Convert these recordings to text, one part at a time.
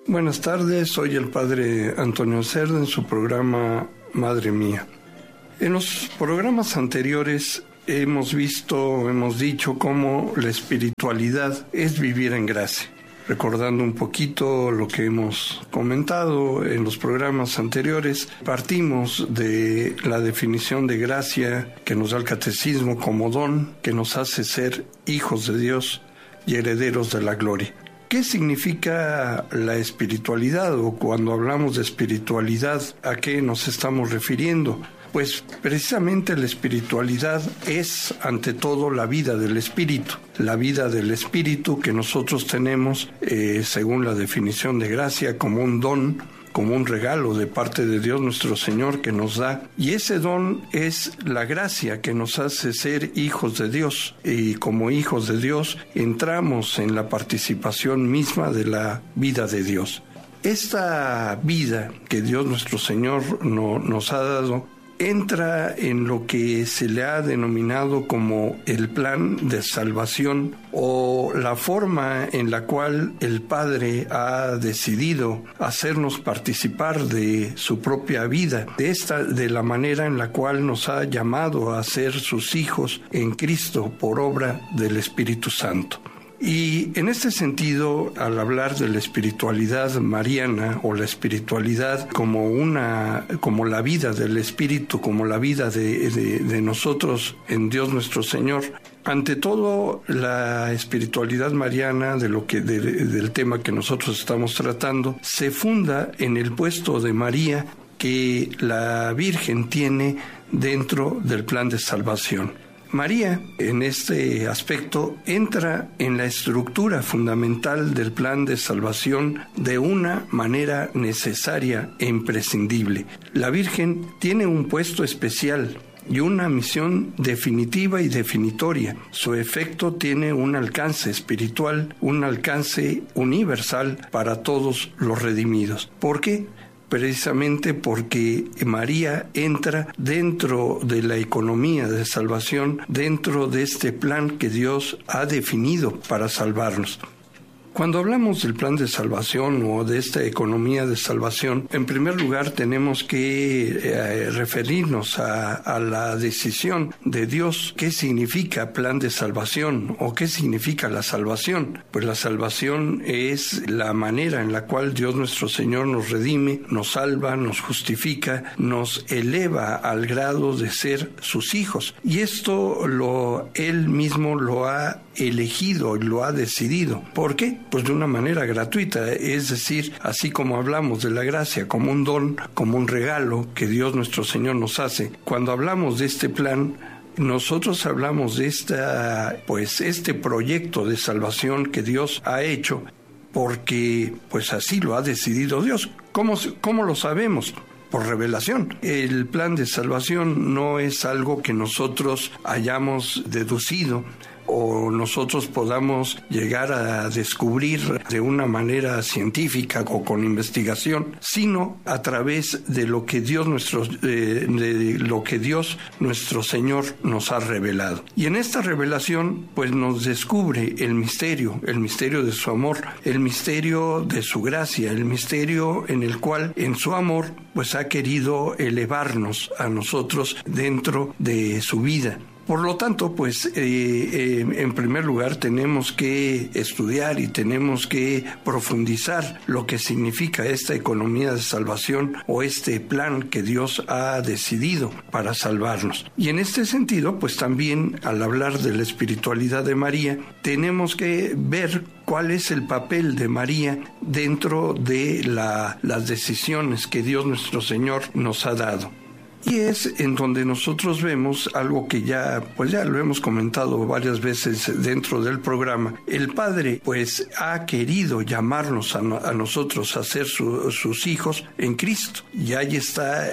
Buenas tardes, soy el Padre Antonio Cerda en su programa Madre Mía. En los programas anteriores hemos dicho cómo la espiritualidad es vivir en gracia. Recordando un poquito lo que hemos comentado en los programas anteriores, partimos de la definición de gracia que nos da el Catecismo como don que nos hace ser hijos de Dios y herederos de la gloria. ¿Qué significa la espiritualidad? O cuando hablamos de espiritualidad, ¿a qué nos estamos refiriendo? Pues precisamente la espiritualidad es, ante todo, la vida del espíritu. La vida del espíritu que nosotros tenemos, según la definición de gracia, como un don, como un regalo de parte de Dios nuestro Señor que nos da. Y ese don es la gracia que nos hace ser hijos de Dios. Y como hijos de Dios entramos en la participación misma de la vida de Dios. Esta vida que Dios nuestro Señor nos ha dado entra en lo que se le ha denominado como el plan de salvación o la forma en la cual el Padre ha decidido hacernos participar de su propia vida, de la manera en la cual nos ha llamado a ser sus hijos en Cristo por obra del Espíritu Santo. Y en este sentido, al hablar de la espiritualidad mariana o la espiritualidad como la vida del Espíritu, como la vida de nosotros en Dios nuestro Señor, ante todo la espiritualidad mariana del tema que nosotros estamos tratando, se funda en el puesto de María que la Virgen tiene dentro del plan de salvación. María, en este aspecto, entra en la estructura fundamental del plan de salvación de una manera necesaria e imprescindible. La Virgen tiene un puesto especial y una misión definitiva y definitoria. Su efecto tiene un alcance espiritual, un alcance universal para todos los redimidos. ¿Por qué? Precisamente porque María entra dentro de la economía de salvación, dentro de este plan que Dios ha definido para salvarnos. Cuando hablamos del plan de salvación o de esta economía de salvación, en primer lugar tenemos que referirnos a la decisión de Dios. ¿Qué significa plan de salvación o qué significa la salvación? Pues la salvación es la manera en la cual Dios nuestro Señor nos redime, nos salva, nos justifica, nos eleva al grado de ser sus hijos. Y esto Él mismo lo ha elegido y lo ha decidido. ¿Por qué? Pues de una manera gratuita, es decir, así como hablamos de la gracia como un don, como un regalo que Dios nuestro Señor nos hace. Cuando hablamos de este plan, nosotros hablamos de este proyecto de salvación que Dios ha hecho, porque pues así lo ha decidido Dios. ¿Cómo lo sabemos? Por revelación. El plan de salvación no es algo que nosotros hayamos deducido o nosotros podamos llegar a descubrir de una manera científica o con investigación, sino a través de lo que Dios nuestro Señor nos ha revelado. Y en esta revelación, pues nos descubre el misterio de su amor, el misterio de su gracia, el misterio en el cual, en su amor, pues ha querido elevarnos a nosotros dentro de su vida. Por lo tanto, pues en primer lugar tenemos que estudiar y tenemos que profundizar lo que significa esta economía de salvación o este plan que Dios ha decidido para salvarnos. Y en este sentido, pues también al hablar de la espiritualidad de María, tenemos que ver cuál es el papel de María dentro de las decisiones que Dios nuestro Señor nos ha dado. Y es en donde nosotros vemos algo que ya lo hemos comentado varias veces dentro del programa. El Padre pues ha querido llamarnos a nosotros a ser sus hijos en Cristo. Y ahí está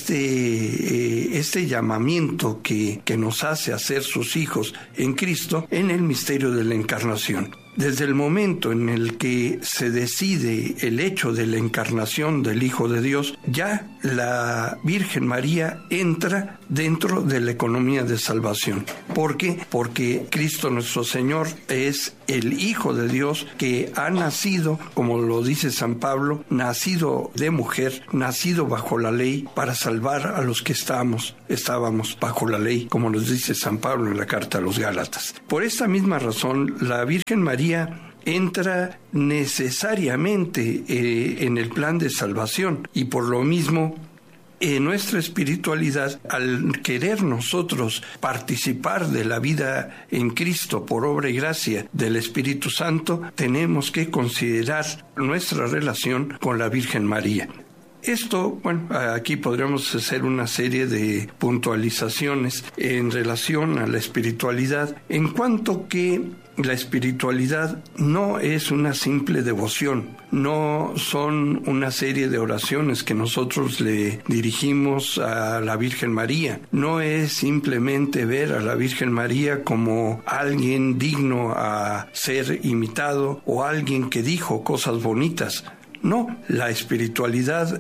este llamamiento que nos hace a ser sus hijos en Cristo en el misterio de la encarnación. Desde el momento en el que se decide el hecho de la encarnación del Hijo de Dios, ya la Virgen María entra dentro de la economía de salvación. ¿Por qué? Porque Cristo nuestro Señor es el Hijo de Dios que ha nacido, como lo dice San Pablo, nacido de mujer, nacido bajo la ley para salvar a los que estábamos bajo la ley, como nos dice San Pablo en la carta a los Gálatas. Por esta misma razón, la Virgen María entra necesariamente en el plan de salvación, y por lo mismo en nuestra espiritualidad, al querer nosotros participar de la vida en Cristo por obra y gracia del Espíritu Santo, tenemos que considerar nuestra relación con la Virgen María. Esto, aquí podríamos hacer una serie de puntualizaciones en relación a la espiritualidad, en cuanto que la espiritualidad no es una simple devoción, no son una serie de oraciones que nosotros le dirigimos a la Virgen María, no es simplemente ver a la Virgen María como alguien digno a ser imitado o alguien que dijo cosas bonitas. No, la espiritualidad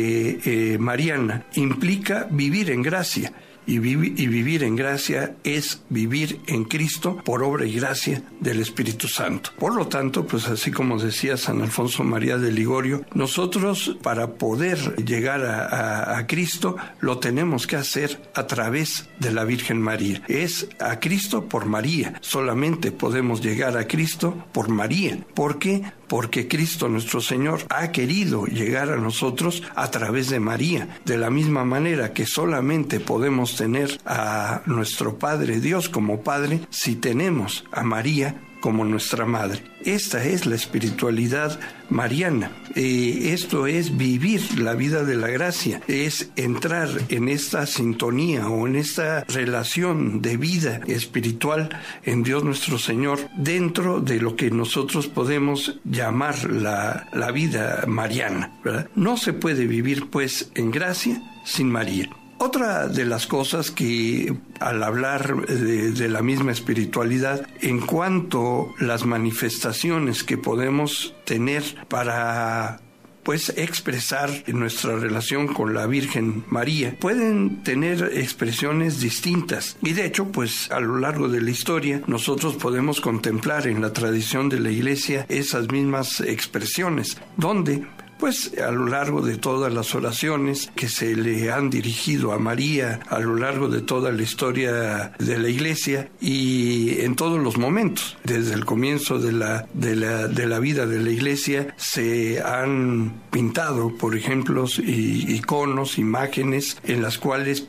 mariana implica vivir en gracia. Y vivir en gracia es vivir en Cristo por obra y gracia del Espíritu Santo. Por lo tanto, pues así como decía San Alfonso María de Ligorio, nosotros para poder llegar a Cristo lo tenemos que hacer a través de la Virgen María. Es a Cristo por María. Solamente podemos llegar a Cristo por María. ¿Por qué? Porque Cristo nuestro Señor ha querido llegar a nosotros a través de María. De la misma manera que solamente podemos tener a nuestro Padre Dios como Padre si tenemos a María como nuestra Madre. Esta es la espiritualidad mariana. Esto es vivir la vida de la gracia, es entrar en esta sintonía o en esta relación de vida espiritual en Dios nuestro Señor dentro de lo que nosotros podemos llamar la vida mariana, ¿verdad? No se puede vivir pues en gracia sin María. Otra de las cosas que al hablar de la misma espiritualidad, en cuanto a las manifestaciones que podemos tener para expresar nuestra relación con la Virgen María, pueden tener expresiones distintas. Y de hecho, a lo largo de la historia, nosotros podemos contemplar en la tradición de la Iglesia esas mismas expresiones, donde a lo largo de todas las oraciones que se le han dirigido a María, a lo largo de toda la historia de la Iglesia y en todos los momentos, desde el comienzo de la vida de la Iglesia, se han pintado, por ejemplo, iconos, imágenes en las cuales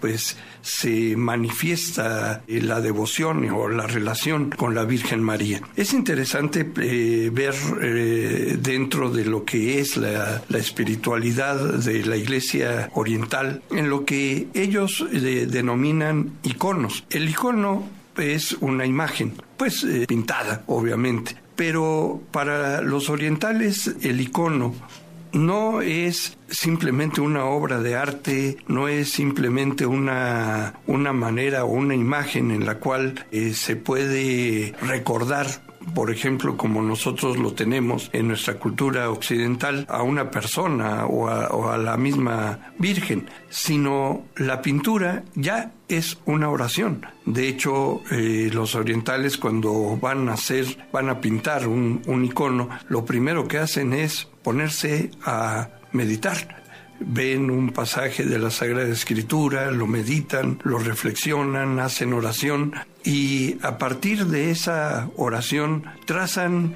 se manifiesta la devoción o la relación con la Virgen María. Es interesante ver dentro de lo que es la espiritualidad de la Iglesia oriental, en lo que ellos denominan iconos. El icono es una imagen, pintada, obviamente, pero para los orientales el icono no es simplemente una obra de arte, no es simplemente una manera o una imagen en la cual se puede recordar, por ejemplo, como nosotros lo tenemos en nuestra cultura occidental, a una persona o a la misma Virgen, sino la pintura ya es una oración. De hecho, los orientales cuando van a pintar un icono, lo primero que hacen es ponerse a meditar. Ven un pasaje de la Sagrada Escritura, lo meditan, lo reflexionan, hacen oración y a partir de esa oración trazan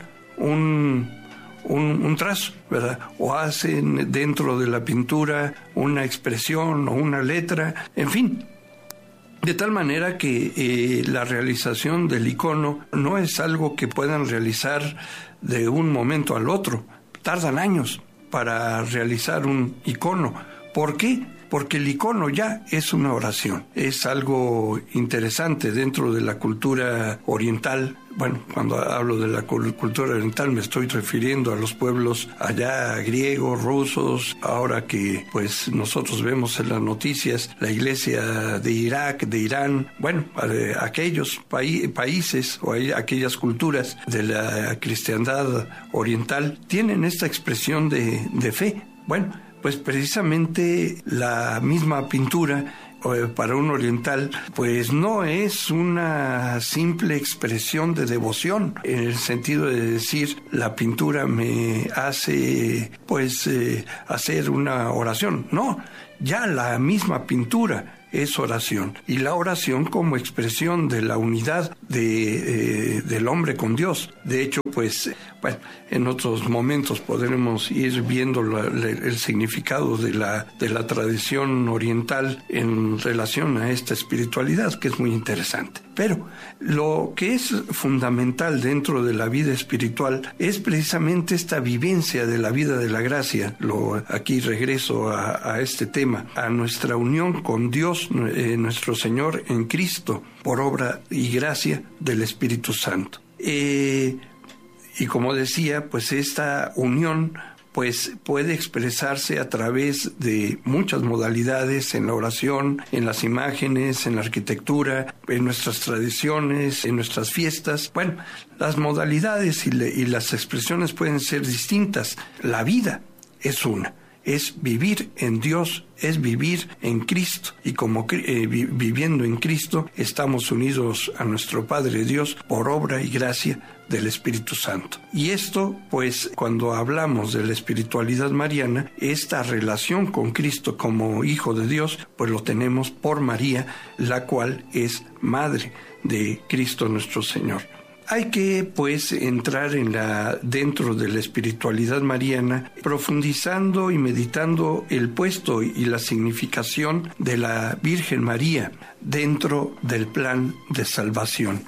un trazo, ¿verdad? O hacen dentro de la pintura una expresión o una letra, en fin. De tal manera que la realización del icono no es algo que puedan realizar de un momento al otro. Tardan años para realizar un icono. ¿Por qué? Porque el icono ya es una oración. Es algo interesante dentro de la cultura oriental. Cuando hablo de la cultura oriental me estoy refiriendo a los pueblos allá griegos, rusos. Ahora que nosotros vemos en las noticias la iglesia de Irak, de Irán, aquellos países o aquellas culturas de la cristiandad oriental tienen esta expresión de fe. Precisamente la misma pintura para un oriental, pues no es una simple expresión de devoción, en el sentido de decir, la pintura me hace, hacer una oración. No, ya la misma pintura es oración, y la oración como expresión de la unidad del hombre con Dios. De hecho, en otros momentos podremos ir viendo el significado de la tradición oriental en relación a esta espiritualidad, que es muy interesante. Pero lo que es fundamental dentro de la vida espiritual es precisamente esta vivencia de la vida de la gracia. Aquí regreso a este tema, a nuestra unión con Dios, nuestro Señor en Cristo, por obra y gracia del Espíritu Santo. Y como decía, esta unión puede expresarse a través de muchas modalidades, en la oración, en las imágenes, en la arquitectura, en nuestras tradiciones, en nuestras fiestas. Bueno, las modalidades y las expresiones pueden ser distintas. La vida es una. Es vivir en Dios, es vivir en Cristo. Y como viviendo en Cristo, estamos unidos a nuestro Padre Dios por obra y gracia del Espíritu Santo. Y esto, cuando hablamos de la espiritualidad mariana, esta relación con Cristo como Hijo de Dios, lo tenemos por María, la cual es Madre de Cristo nuestro Señor. Hay que, entrar dentro de la espiritualidad mariana, profundizando y meditando el puesto y la significación de la Virgen María dentro del plan de salvación.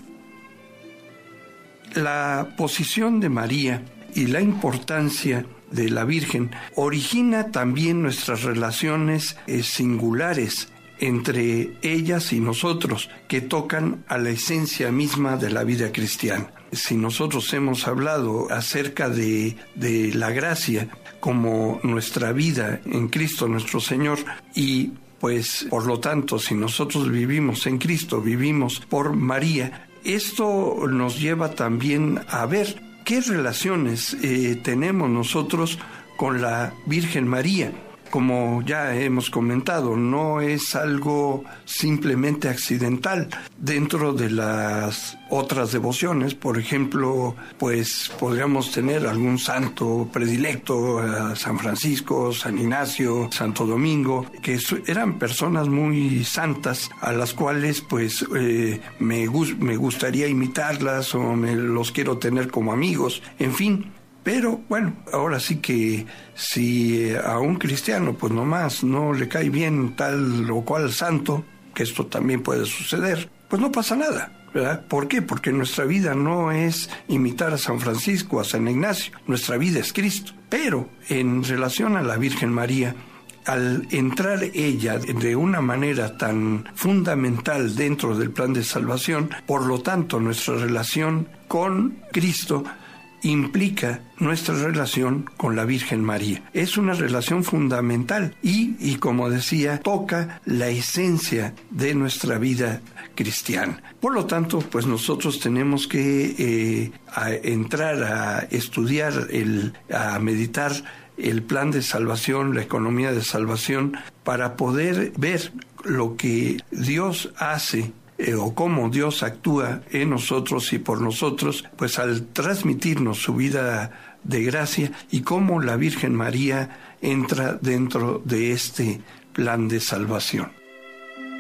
La posición de María y la importancia de la Virgen origina también nuestras relaciones singulares entre ellas y nosotros, que tocan a la esencia misma de la vida cristiana. Si nosotros hemos hablado acerca de la gracia como nuestra vida en Cristo nuestro Señor, y por lo tanto, si nosotros vivimos en Cristo, vivimos por María, esto nos lleva también a ver qué relaciones tenemos nosotros con la Virgen María. Como ya hemos comentado, no es algo simplemente accidental. Dentro de las otras devociones, por ejemplo, podríamos tener algún santo predilecto, San Francisco, San Ignacio, Santo Domingo, que eran personas muy santas, a las cuales me gustaría imitarlas, o los quiero tener como amigos, en fin. Pero ahora sí que si a un cristiano nomás no le cae bien tal o cual santo, que esto también puede suceder, no pasa nada, ¿verdad? ¿Por qué? Porque nuestra vida no es imitar a San Francisco, a San Ignacio, nuestra vida es Cristo. Pero en relación a la Virgen María, al entrar ella de una manera tan fundamental dentro del plan de salvación, por lo tanto nuestra relación con Cristo implica nuestra relación con la Virgen María. Es una relación fundamental y como decía, toca la esencia de nuestra vida cristiana. Por lo tanto, nosotros tenemos que entrar a estudiar, a meditar el plan de salvación, la economía de salvación, para poder ver lo que Dios hace o cómo Dios actúa en nosotros y por nosotros, al transmitirnos su vida de gracia, y cómo la Virgen María entra dentro de este plan de salvación.